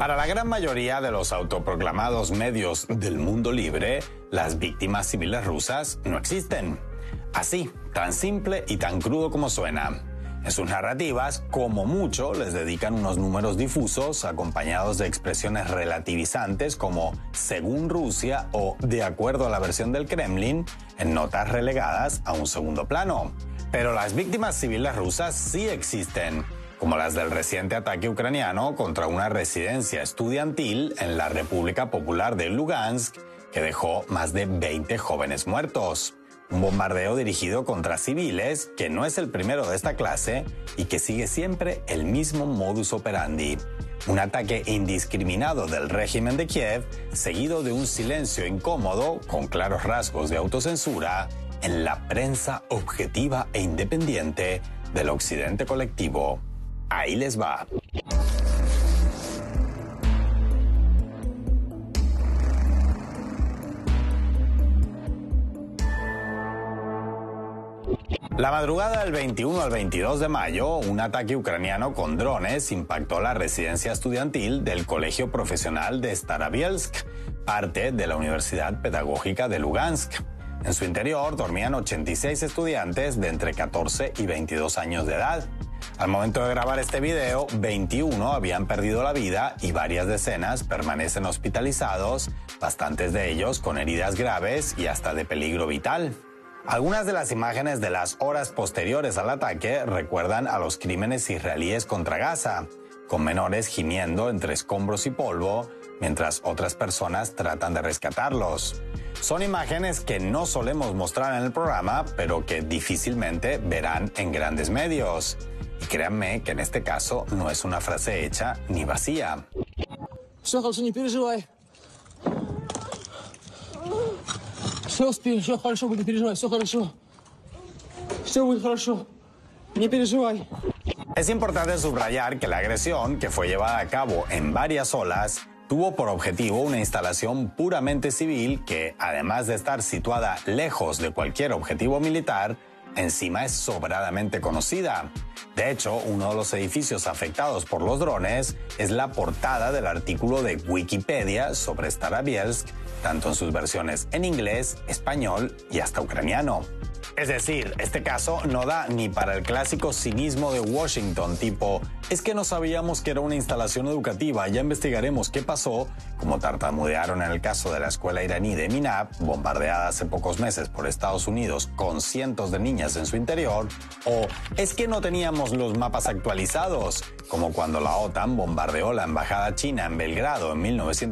Para la gran mayoría de los autoproclamados medios del mundo libre, las víctimas civiles rusas no existen. Así, tan simple y tan crudo como suena. En sus narrativas, como mucho, les dedican unos números difusos acompañados de expresiones relativizantes como según Rusia o de acuerdo a la versión del Kremlin, en notas relegadas a un segundo plano. Pero las víctimas civiles rusas sí existen, como las del reciente ataque ucraniano contra una residencia estudiantil en la República Popular de Lugansk, que dejó más de 20 jóvenes muertos. Un bombardeo dirigido contra civiles que no es el primero de esta clase y que sigue siempre el mismo modus operandi. Un ataque indiscriminado del régimen de Kiev, seguido de un silencio incómodo con claros rasgos de autocensura en la prensa objetiva e independiente del occidente colectivo. Ahí les va. La madrugada del 21 al 22 de mayo, un ataque ucraniano con drones impactó la residencia estudiantil del Colegio Profesional de Starobielsk, parte de la Universidad Pedagógica de Lugansk. En su interior dormían 86 estudiantes de entre 14 y 22 años de edad. Al momento de grabar este video, 21 habían perdido la vida y varias decenas permanecen hospitalizados, bastantes de ellos con heridas graves y hasta de peligro vital. Algunas de las imágenes de las horas posteriores al ataque recuerdan a los crímenes israelíes contra Gaza, con menores gimiendo entre escombros y polvo, mientras otras personas tratan de rescatarlos. Son imágenes que no solemos mostrar en el programa, pero que difícilmente verán en grandes medios. Y créanme que en este caso no es una frase hecha ni vacía. Все хорошо, не переживай. Все хорошо, не переживай, все хорошо. Все будет хорошо. Не переживай. Es importante subrayar que la agresión, que fue llevada a cabo en varias olas, tuvo por objetivo una instalación puramente civil que, además de estar situada lejos de cualquier objetivo militar, encima es sobradamente conocida. De hecho, uno de los edificios afectados por los drones es la portada del artículo de Wikipedia sobre Starobielsk, tanto en sus versiones en inglés, español y hasta ucraniano. Es decir, este caso no da ni para el clásico cinismo de Washington tipo «es que no sabíamos que era una instalación educativa, ya investigaremos qué pasó», como tartamudearon en el caso de la escuela iraní de Minab, bombardeada hace pocos meses por Estados Unidos con cientos de niñas en su interior, o «es que no teníamos los mapas actualizados», como cuando la OTAN bombardeó la embajada china en Belgrado en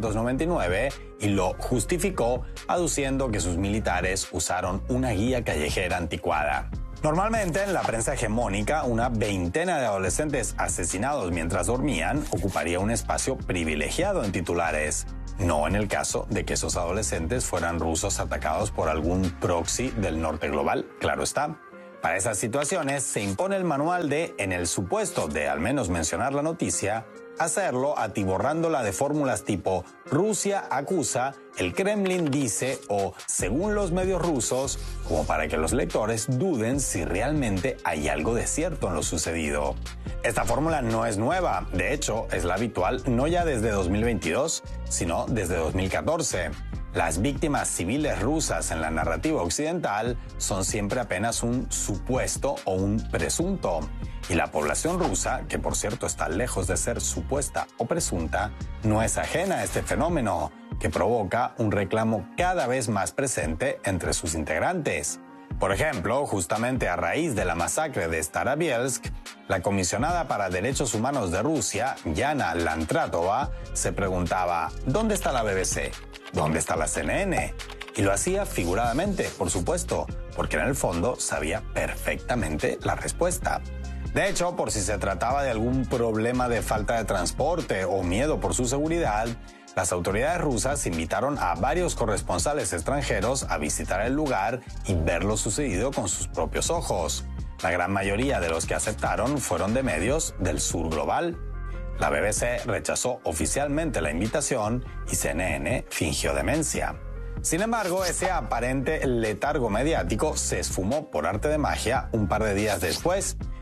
1999 y lo justificó aduciendo que sus militares usaron una guía callejera anticuada. Normalmente en la prensa hegemónica, una veintena de adolescentes asesinados mientras dormían ocuparía un espacio privilegiado en titulares. No en el caso de que esos adolescentes fueran rusos atacados por algún proxy del norte global, claro está. Para esas situaciones se impone el manual de, en el supuesto de al menos mencionar la noticia, hacerlo atiborrándola de fórmulas tipo Rusia acusa, el Kremlin dice o según los medios rusos, como para que los lectores duden si realmente hay algo de cierto en lo sucedido. Esta fórmula no es nueva, de hecho es la habitual no ya desde 2022, sino desde 2014. Las víctimas civiles rusas en la narrativa occidental son siempre apenas un supuesto o un presunto. Y la población rusa, que por cierto está lejos de ser supuesta o presunta, no es ajena a este fenómeno, que provoca un reclamo cada vez más presente entre sus integrantes. Por ejemplo, justamente a raíz de la masacre de Starobielsk, la comisionada para Derechos Humanos de Rusia, Yana Lantratova, se preguntaba ¿dónde está la BBC? ¿Dónde está la CNN? Y lo hacía figuradamente, por supuesto, porque en el fondo sabía perfectamente la respuesta. De hecho, por si se trataba de algún problema de falta de transporte o miedo por su seguridad, las autoridades rusas invitaron a varios corresponsales extranjeros a visitar el lugar y ver lo sucedido con sus propios ojos. La gran mayoría de los que aceptaron fueron de medios del sur global. La BBC rechazó oficialmente la invitación y CNN fingió demencia. Sin embargo, ese aparente letargo mediático se esfumó por arte de magia un par de días después,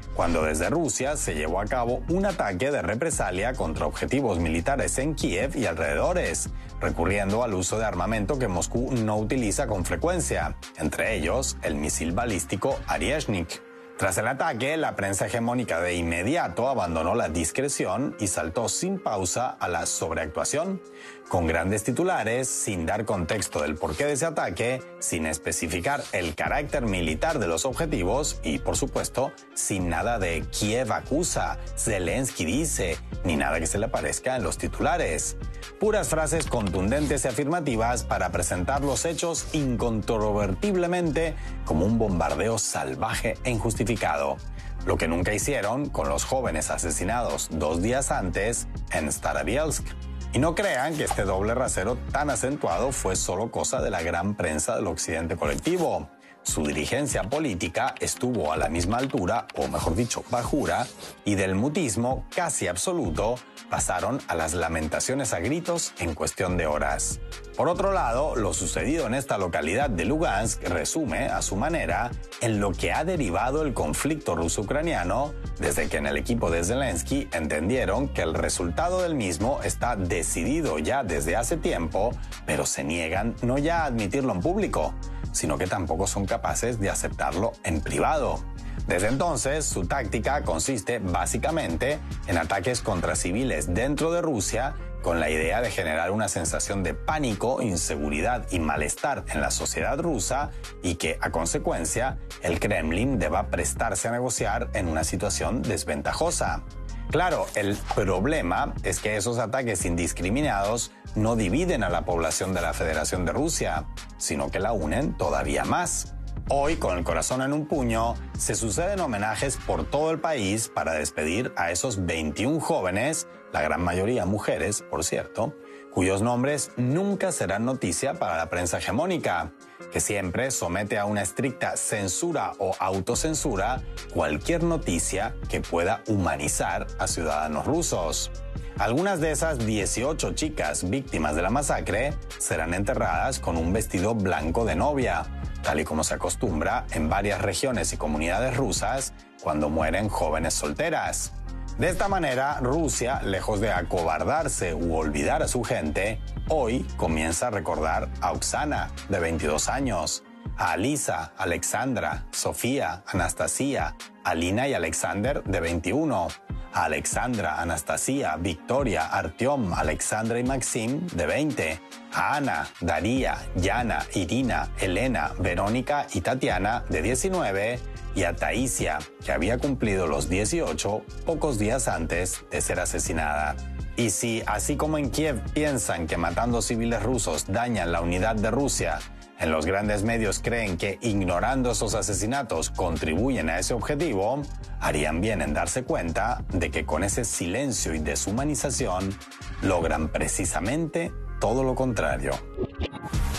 cuando desde Rusia se llevó a cabo un ataque de represalia contra objetivos militares en Kiev y alrededores, recurriendo al uso de armamento que Moscú no utiliza con frecuencia, entre ellos el misil balístico Oryezhnik. Tras el ataque, la prensa hegemónica de inmediato abandonó la discreción y saltó sin pausa a la sobreactuación, con grandes titulares, sin dar contexto del porqué de ese ataque, sin especificar el carácter militar de los objetivos y, por supuesto, sin nada de Kiev acusa, Zelensky dice, ni nada que se le parezca en los titulares. Puras frases contundentes y afirmativas para presentar los hechos incontrovertiblemente como un bombardeo salvaje e injustificado, lo que nunca hicieron con los jóvenes asesinados 2 días antes en Starobielsk. Y no crean que este doble rasero tan acentuado fue solo cosa de la gran prensa del occidente colectivo. Su dirigencia política estuvo a la misma altura, o mejor dicho, bajura, y del mutismo casi absoluto pasaron a las lamentaciones a gritos en cuestión de horas. Por otro lado, lo sucedido en esta localidad de Lugansk resume, a su manera, en lo que ha derivado el conflicto ruso-ucraniano desde que en el equipo de Zelensky entendieron que el resultado del mismo está decidido ya desde hace tiempo, pero se niegan no ya a admitirlo en público, sino que tampoco son capaces de aceptarlo en privado. Desde entonces, su táctica consiste básicamente en ataques contra civiles dentro de Rusia con la idea de generar una sensación de pánico, inseguridad y malestar en la sociedad rusa y que, a consecuencia, el Kremlin deba prestarse a negociar en una situación desventajosa. Claro, el problema es que esos ataques indiscriminados no dividen a la población de la Federación de Rusia, sino que la unen todavía más. Hoy, con el corazón en un puño, se suceden homenajes por todo el país para despedir a esos 21 jóvenes, la gran mayoría mujeres, por cierto, cuyos nombres nunca serán noticia para la prensa hegemónica, que siempre somete a una estricta censura o autocensura cualquier noticia que pueda humanizar a ciudadanos rusos. Algunas de esas 18 chicas víctimas de la masacre serán enterradas con un vestido blanco de novia, tal y como se acostumbra en varias regiones y comunidades rusas cuando mueren jóvenes solteras. De esta manera, Rusia, lejos de acobardarse u olvidar a su gente, hoy comienza a recordar a Oksana, de 22 años, a Alisa, Alexandra, Sofía, Anastasia, Alina y Alexander, de 21, a Alexandra, Anastasia, Victoria, Artyom, Alexandra y Maxim, de 20, a Ana, Daría, Yana, Irina, Elena, Verónica y Tatiana, de 19, y a Taisia, que había cumplido los 18 pocos días antes de ser asesinada. Y si, así como en Kiev piensan que matando civiles rusos dañan la unidad de Rusia, en los grandes medios creen que ignorando esos asesinatos contribuyen a ese objetivo, harían bien en darse cuenta de que con ese silencio y deshumanización logran precisamente todo lo contrario.